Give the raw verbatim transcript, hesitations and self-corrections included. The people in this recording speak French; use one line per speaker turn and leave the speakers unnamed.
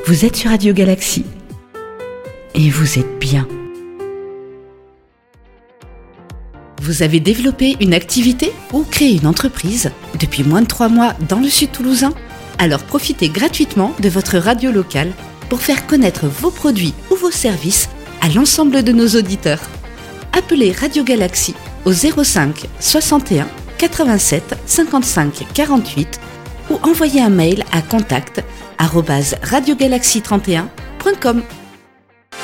Vous êtes sur Radio Galaxie. Et vous êtes bien. Vous avez développé une activité ou créé une entreprise depuis moins de trois mois dans le sud toulousain ? Alors profitez gratuitement de votre radio locale pour faire connaître vos produits ou vos services à l'ensemble de nos auditeurs. Appelez Radio Galaxie au zéro cinq soixante et un quatre-vingt-sept cinquante-cinq quarante-huit ou envoyez un mail à contact arobase radiogalaxie trente et un point com.